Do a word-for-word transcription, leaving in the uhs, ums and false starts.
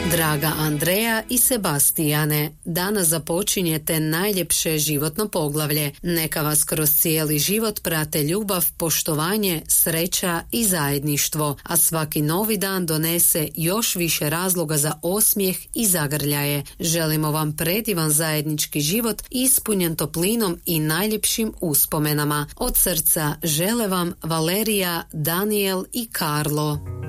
Draga Andreja i Sebastijane, danas započinjete najljepše životno poglavlje. Neka vas kroz cijeli život prate ljubav, poštovanje, sreća i zajedništvo, a svaki novi dan donese još više razloga za osmijeh i zagrljaje. Želimo vam predivan zajednički život ispunjen toplinom i najljepšim uspomenama. Od srca žele vam Valerija, Daniel i Karlo.